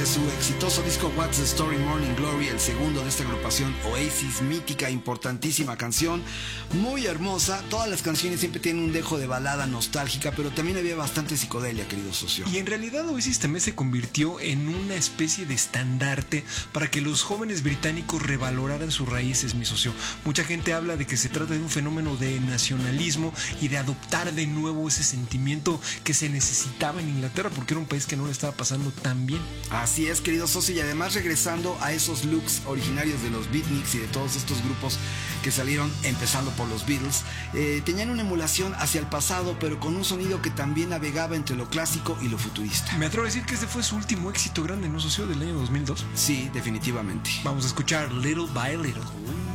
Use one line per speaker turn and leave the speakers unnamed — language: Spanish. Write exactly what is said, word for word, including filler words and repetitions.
de su exitoso disco What's the Story Morning Glory, el segundo de esta agrupación Oasis, mítica, importantísima canción, muy hermosa. Todas las canciones siempre tienen un dejo de balada nostálgica, pero también había bastante psicodelia, querido socio.
Y en realidad Oasis también se convirtió en una especie de estandarte para que los jóvenes británicos revaloraran sus raíces, mi socio. Mucha gente habla de que se trata de un fenómeno de nacionalismo y de adoptar de nuevo ese sentimiento que se necesitaba en Inglaterra, porque era un país que no le estaba pasando tan bien.
Así es, querido socio, y además regresando a esos looks originarios de los beatniks y de todos estos grupos que salieron empezando por los Beatles, eh, tenían una emulación hacia el pasado, pero con un sonido que también navegaba entre lo clásico y lo futurista.
Me atrevo a decir que este fue su último éxito grande, ¿no, socio? Del año dos mil dos.
Sí, definitivamente.
Vamos a escuchar Little by Little.